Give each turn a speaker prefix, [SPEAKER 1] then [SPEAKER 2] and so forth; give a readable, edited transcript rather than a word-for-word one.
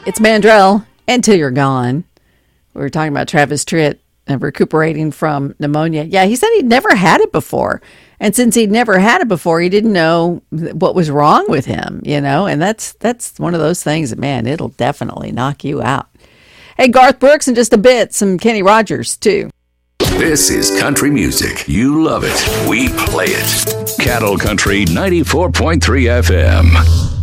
[SPEAKER 1] It's Mandrell, Until You're Gone. We were talking about Travis Tritt recuperating from pneumonia. Yeah, he said he'd never had it before. And since he'd never had it before, he didn't know what was wrong with him, you know? And that's one of those things that, man, it'll definitely knock you out. Hey, Garth Brooks in just a bit, some Kenny Rogers, too.
[SPEAKER 2] This is country music. You love it. We play it. Cattle Country 94.3 FM.